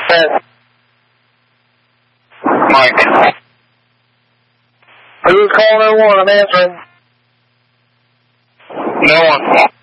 Mike. Who's calling 1? I'm answering. No one.